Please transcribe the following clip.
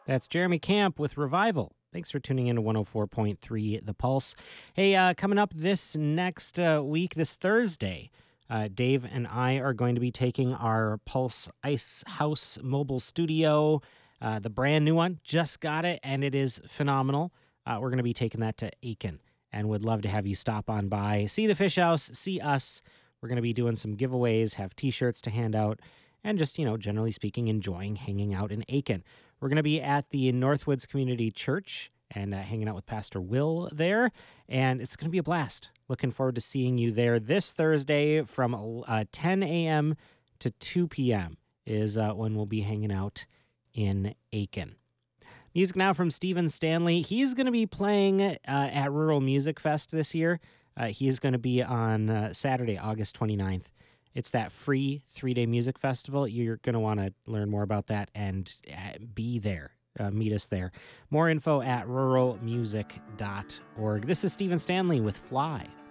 That's Jeremy Camp with Revival. Thanks for tuning in to 104.3 The Pulse. Hey, coming up this next week, this Thursday, Dave and I are going to be taking our Pulse Ice House mobile studio, the brand new one. Just got it, and it is phenomenal. We're going to be taking that to Aiken, and would love to have you stop on by, see the Fish House, see us. We're going to be doing some giveaways, have T-shirts to hand out, and just, generally speaking, enjoying hanging out in Aiken. We're going to be at the Northwoods Community Church and hanging out with Pastor Will there, and it's going to be a blast. Looking forward to seeing you there this Thursday from 10 a.m. to 2 p.m. is when we'll be hanging out in Aiken. Music now from Stephen Stanley. He's going to be playing at Rural Music Fest this year. He's going to be on Saturday, August 29th. It's that free 3-day music festival. You're going to want to learn more about that and be there. Meet us there. More info at ruralmusic.org. This is Stephen Stanley with Fly.